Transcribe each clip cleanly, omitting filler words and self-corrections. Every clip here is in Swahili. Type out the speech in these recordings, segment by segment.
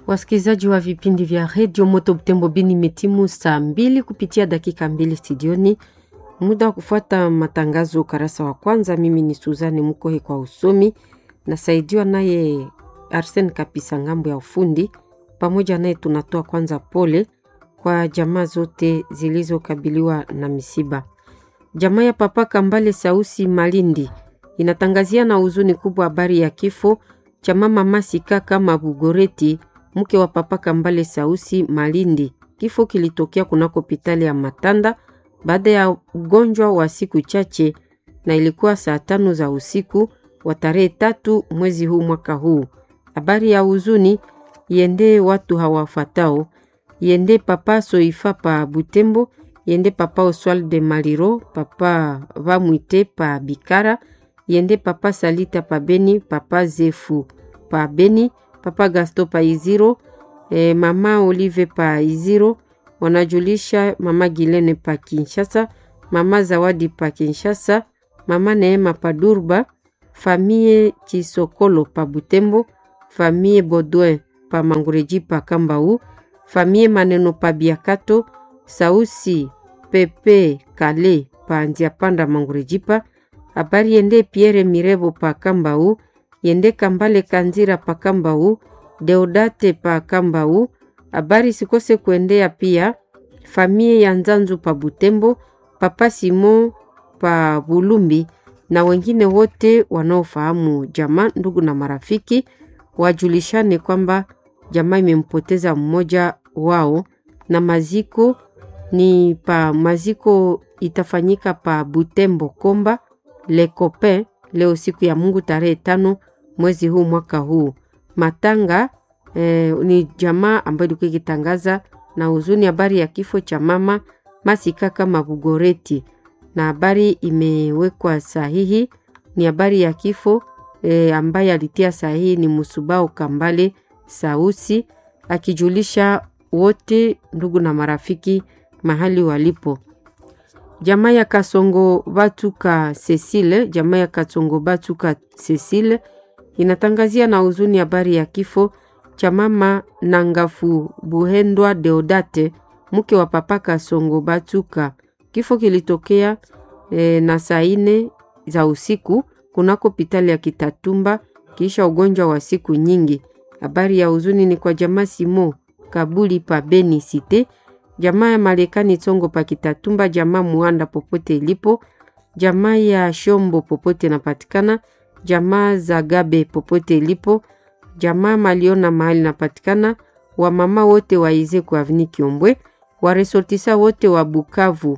Wasikilizaji wa vipindi vya Radio Moto Butembo Beni, metimu saa 2 kupitia dakika 2 studioni. Muda wa kufuata matangazo ukarasa wa kwanza. Mimi ni Suzanne Mukohe kwa usomi, nasaidiwa naye Arsene Kapisa ngambo ya ufundi. Pamoja naye tunatoa kwanza pole kwa jamaa zote zilizokabiliwa na misiba. Jamaa ya Papa Kambale Sausi Malindi inatangazia na huzuni kubwa habari ya kifo cha mama Masika kama Bugoreti, mke wa Papa Kambale Sausi Malindi. Kifo kilitokea kunako hospitali ya Matanda baada ya ugonjwa wa siku chache, na ilikuwa saa 5 za usiku wa tarehe 3 mwezi huu mwaka huu. Habari ya huzuni iende watu hawafatao: iende Papa Soifa pa Butembo, iende Papa Oswald de Maliro, Papa Vamwite pa Bikara, iende Papa Salita pa Beni, Papa Zefu pa Beni, Papa Gasto pa Iziro, Mama Olive pa Iziro. Wanajulisha Mama Gilene pa Kinshasa, Mama Zawadi pa Kinshasa, Mama Neema pa Durba, famille Chisokolo pa Butembo, famille Baudouin pa Mangureji pa Kambau, famille Maneno pa Biakato, Sausi Pepe Kale pa Nziapanda Mangureji pa. Habari yende Pierre Mirebo pa Kambau, yende Kambale Kanzira pa Kambau, Deodate pa Kambau. Habari sikose kuendea pia famille ya Nzanzu pa Butembo, Papa Simon pa Bulumbi na wengine wote wanaofahamu jamaa, ndugu na marafiki wajulishane kwamba jamaa imempoteza mmoja wao, na maziko itafanyika pa Butembo Komba Le Copain leo siku ya Mungu tarehe 5 mwezi huu mwaka huu. Matanga ni jamaa ambayo ilikuwa ikitangaza na huzuni habari ya kifo cha mama Masika kama Bugoreti, na habari imewekwa sahihi. Ni habari ya kifo ambaye alitia sahihi ni Musubao Kambale Sausi, akijulisha wote ndugu na marafiki mahali walipo. Jamaa ya Kasongo Batuka Cecile, jamaa ya Kasongo Batuka Cecile inatangazia na huzuni habari ya kifo cha mama Nangafu Buhendwa Deodate, mke wa Papa Kasongo Batuka. Kifo kilitokea na saa 4 za usiku kunako hospitali ya Kitatumba kisha ugonjwa wa siku nyingi. Habari ya huzuni ni kwa jamaa Simo Kabuli pa Beni Cité, jamaa ya Malekani Tsongo pa Kitatumba, jamaa Muanda popote ilipo, jamaa ya Shombo popote napatikana, jamaa za Gabe popote ilipo, jamaa Maliona mahali napatikana, wa mama wote wa Ize kwa Avni Kiombwe, wa resortisa wote wa Bukavu,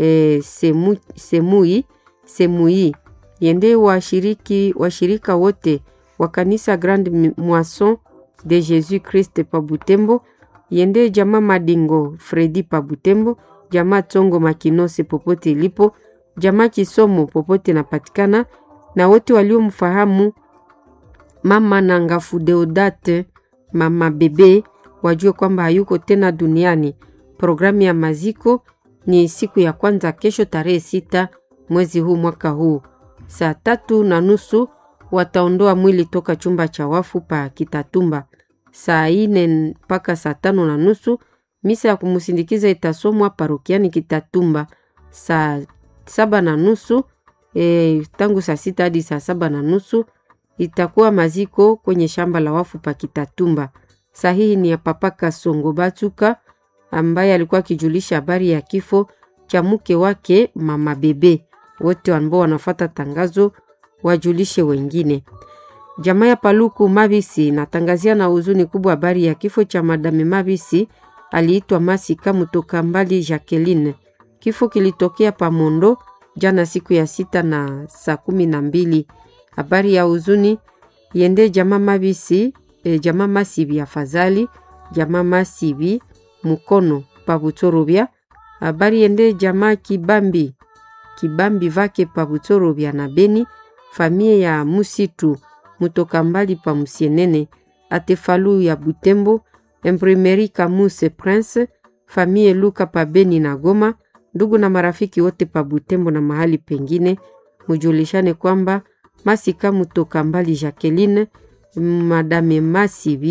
Semui, yende washirika wote wa kanisa Grande Moisson de Jésus Christ pa Butembo, yende jamaa Madingo Fredi pa Butembo, jamaa Tsongo Makinose popote ilipo, jamaa Kisomo popote napatikana, na wote waliomfahamu mama Nangafu Deodate, mama bebe, wajue kwamba hayuko tena duniani. Programu ya maziko ni siku ya kwanza kesho tarehe 6 mwezi huu mwaka huu. Saa 3:30 wataondoa mwili toka chumba cha wafu pa Kitatumba. Saa 4 mpaka saa 5:30 misa ya kumusindikiza itasomwa parokiani Kitatumba. Saa 7:30 tangu saa 6 hadi saa 7:30 itakuwa maziko kwenye shamba la wafu pa Kitatumba. Sahihi ni ya Papa Kasongo Batuka ambaye alikuwa akijulisha habari ya kifo cha mke wake mama bebe. Wote ambao wanafuata tangazo wajulishe wengine. Jamaa ya Paluku Mabisi natangazia na huzuni kubwa habari ya kifo cha madame Mabisi aliitwa Masika Mutoka Mbali Jacqueline. Kifo kilitokea pa Mondo jana siku ya 6 na saa 12. Habari ya huzuni yende jamaa Mabisi, jamaa Masibi afadhali, jamaa Masibi Mukono pa Butorobia. Habari yende jamaa Kibambi vake pa Butorobia na Beni, familia ya Musitu Mutoka Mbali pa Musienene, Atefalu ya Butembo, Imprimerie Kamuse Prince, familia Luka pa Beni na Goma, ndugu na marafiki wote pa Butembo na mahali pengine. Mujulishane kwamba Masika Mutoka Mbali Jacqueline, madame Masibi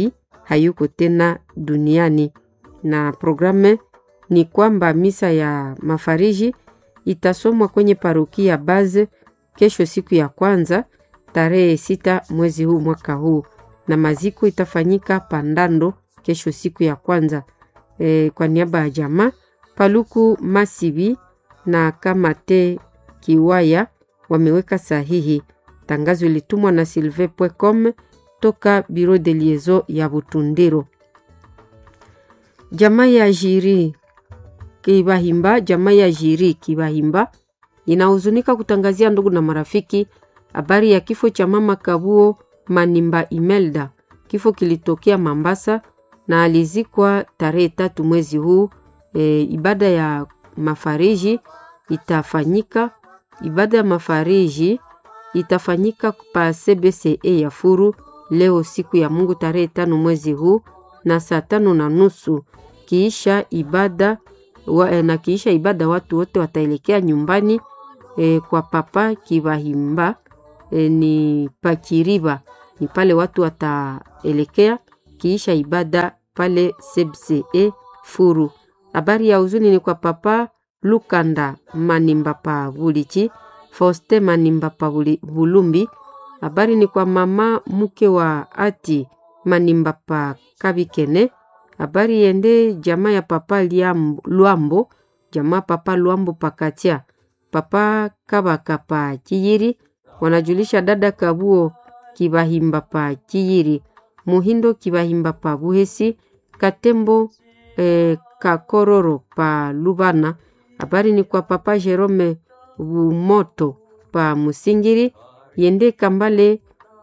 hayuko tena duniani. Na programe ni kwamba misa ya mafariji itasomwa kwenye parokia Baze kesho siku ya kwanza tarehe 6 mwezi huu mwaka huu, na maziko itafanyika Pandando kesho siku ya kwanza. Kwa niaba ya jamaa Paluku Masibi na Kamate Kiwaya wameweka sahihi. Tangazo ilitumwa na Sylvain.com toka Bureau de Liaison ya Butundiro. Jamaa ya Jiri Kibahimba inahuzunika kutangazia ndugu na marafiki habari ya kifo cha mama Kabuo Manimba Imelda. Kifo kilitokea Mambasa na alizikwa tarehe 3 mwezi huu. Ibada ya mafariji itafanyika pa CBCE ya Furu leo siku ya Mungu tarehe 5 mwezi huu na saa 5:30. Kiisha ibada watu wote wataelekea nyumbani kwa papa Kibahimba ni Pakiriba, ni pale watu wataelekea kiisha ibada pale CBCE Furu. Habari ya huzuni ni kwa papa Lukanda Manimba pa Bulichi, Foste Manimba pa Bulumbi. Habari ni kwa mama mke wa Ati Manimba pa Kabikene. Habari yende jamaa ya papa Luambo, jamaa papa Luambo pa Katia, papa Kabaka pa Kiyiri. Wanajulisha dada Kabuo Kibahimba pa Kiyiri, Muhindo Kibahimba pa Buhesi, Katembo Kakororo pa Lubana. Habari ni kwa papa Jerome Bumoto pa Musingiri, yende Kambale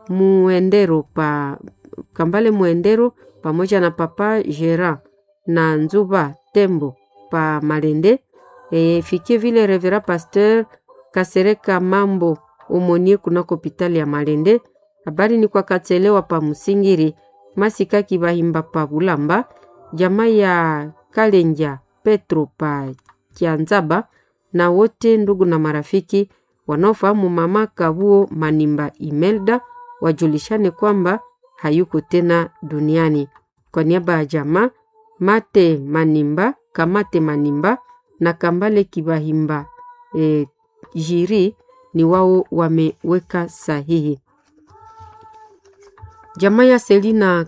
Muendero pamoja na papa Gera na Nzuba Tembo pa Malende. Fikie vile Revera Pasteur Kasereka Mambo Umonie kunako hospitali ya Malende. Habari ni kwa Katelewa pa Musingiri, Masika Kibahimba pa Bulamba, jamaa ya Kalenja Petro pa Kianzaba na wote ndugu na marafiki wanaofahamu mama Kabuo Manimba Imelda wajulishane kwamba hayuko tena duniani. Kwa niaba ya jamaa Kamate Manimba na Kambale Kibahimba Jiri ni wao wameweka sahihi. Jamaa ya Selina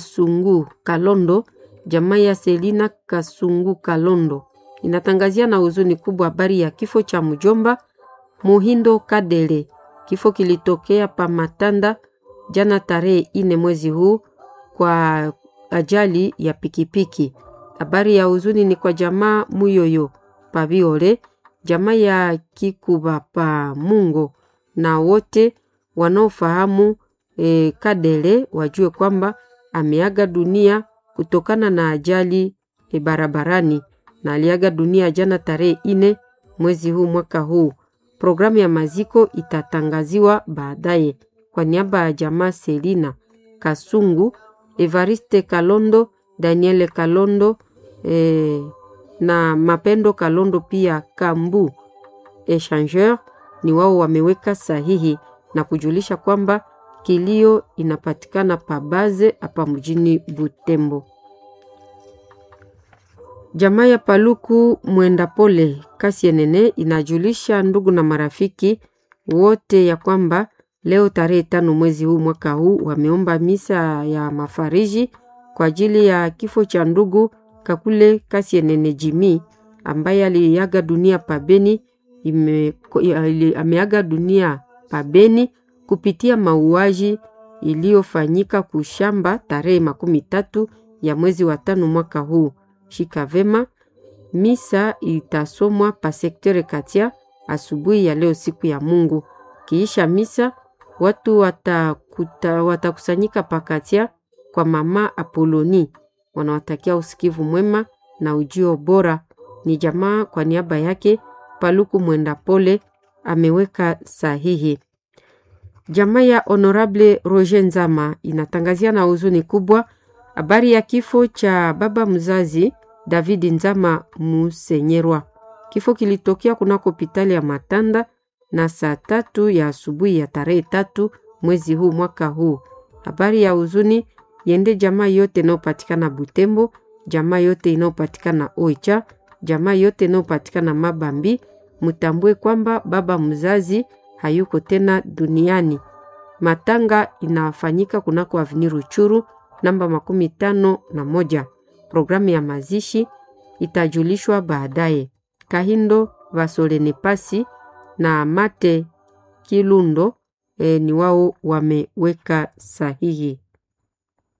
Kasungu Kalondo inatangazia na huzuni kubwa habari ya kifo cha mjomba Muhindo Kadele. Kifo kilitokea pa Matanda jana tarehe 4 mwezi huu kwa ajali ya pikipiki. Habari ya huzuni ni kwa jamaa Muyoyo pa Biore, jamaa ya Kikuba pa Mungo na wote wanaofahamu Kadele wajue kwamba ameaga dunia kutokana na ajali barabarani, na aliaga dunia jana tarehe 4 mwezi huu mwaka huu. Programu ya maziko itatangaziwa baadaye. Kwa niaba ya jamaa Selina Kasungu, Evariste Kalondo, Daniele Kalondo na Mapendo Kalondo pia Kambu Echangeur ni wao wameweka sahihi na kujulisha kwamba kilio inapatikana pa Baze hapa mjini Butembo. Jamaa ya Paluku Mwenda Pole Kasienene inajulisha ndugu na marafiki wote ya kwamba leo tarehe 5 mwezi huu mwaka huu wameomba misa ya mafariji kwa ajili ya kifo cha ndugu Kakule Kasienene Jimi ambaye aliaga dunia pabeni. Ameaga dunia pabeni kupitia mauaji iliyofanyika kushamba tarehe 13 ya mwezi wa 5 mwaka huu. Shika vema, misa itasomwa pa sektere Katia asubuhi ya leo siku ya Mungu. Kiisha misa watu watakusanyika pa Katia kwa mama Apoloni. Wanawatakia usikivu mwema na ujio bora. Ni jamaa kwa niaba yake Paluku Mwenda Pole ameweka sahihi. Jamaa ya Honorable Roger Nzama inatangazia na huzuni kubwa habari ya kifo cha baba mzazi David Nzama Musenyerwa. Kifo kilitokea kunako hospitali ya Matanda na saa 3 ya asubuhi ya tarehe 3 mwezi huu mwaka huu. Habari ya huzuni yende jamaa yote inayopatikana Butembo, jamaa yote inayopatikana Oicha, jamaa yote inayopatikana Mabambi. Mutambue kwamba baba mzazi hayuko tena duniani. Matanga inafanyika kunako Avenue Ruchuru namba 51. Programu ya mazishi itajulishwa baadaye. Kahindo Vasolene Pasi na Mate Kilundo ni wao wameweka sahihi.